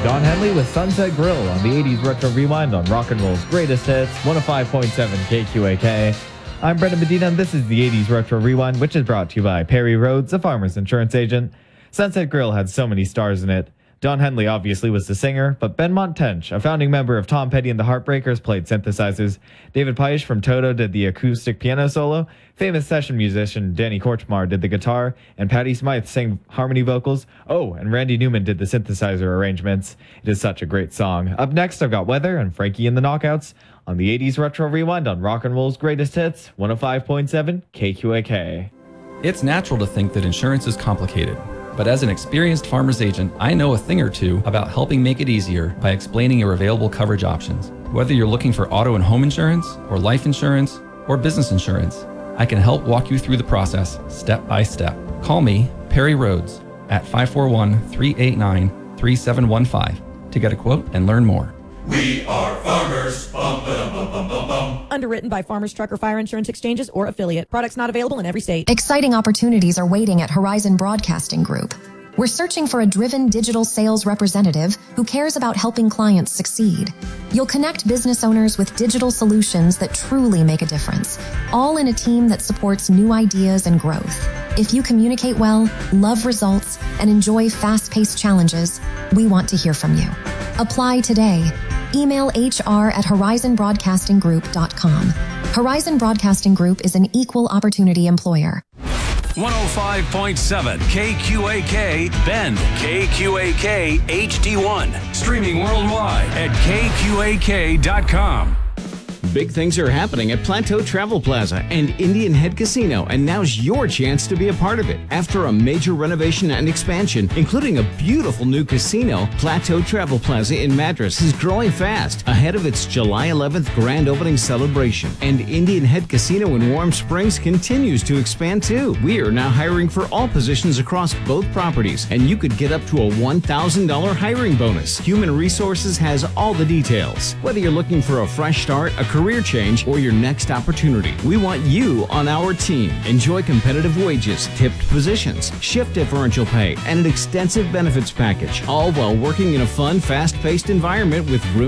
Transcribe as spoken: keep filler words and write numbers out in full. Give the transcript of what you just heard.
Don Henley with Sunset Grill on the eighties Retro Rewind on Rock and Roll's Greatest Hits, one oh five point seven K Q A K. I'm Brendan Medina, and this is the eighties Retro Rewind, which is brought to you by Perry Rhodes, a Farmers Insurance agent. Sunset Grill had so many stars in it. Don Henley obviously was the singer, but Benmont Tench, a founding member of Tom Petty and the Heartbreakers, played synthesizers. David Peisch from Toto did the acoustic piano solo. Famous session musician Danny Korchmar did the guitar, and Patti Smythe sang harmony vocals. Oh, and Randy Newman did the synthesizer arrangements. It is such a great song. Up next, I've got Weather and Frankie and the Knockouts on the eighties Retro Rewind on Rock and Roll's Greatest Hits, one oh five point seven K Q A K. It's natural to think that insurance is complicated. But as an experienced farmer's agent, I know a thing or two about helping make it easier by explaining your available coverage options. Whether you're looking for auto and home insurance, or life insurance, or business insurance, I can help walk you through the process step by step. Call me, Perry Rhodes, at five four one, three eight nine, three seven one five to get a quote and learn more. We are farmers. Bum, ba-dum, bum, bum, bum, bum. Underwritten by Farmers Truck or Fire Insurance Exchanges or affiliate. Products not available in every state. Exciting opportunities are waiting at Horizon Broadcasting Group. We're searching for a driven digital sales representative who cares about helping clients succeed. You'll connect business owners with digital solutions that truly make a difference, all in a team that supports new ideas and growth. If you communicate well, love results, and enjoy fast-paced challenges, we want to hear from you. Apply today. Email H R at horizon broadcasting group dot com. Horizon Broadcasting Group is an equal opportunity employer. one oh five point seven K Q A K Bend, K Q A K H D one. Streaming worldwide at K Q A K dot com. Big things are happening at Plateau Travel Plaza and Indian Head Casino, and now's your chance to be a part of it. After a major renovation and expansion, including a beautiful new casino, Plateau Travel Plaza in Madras is growing fast ahead of its July eleventh grand opening celebration. And Indian Head Casino in Warm Springs continues to expand too. We are now hiring for all positions across both properties, and you could get up to a one thousand dollars hiring bonus. Human Resources has all the details. Whether you're looking for a fresh start, a career change, or your next opportunity, we want you on our team. Enjoy competitive wages, tipped positions, shift differential pay, and an extensive benefits package, all while working in a fun, fast-paced environment with room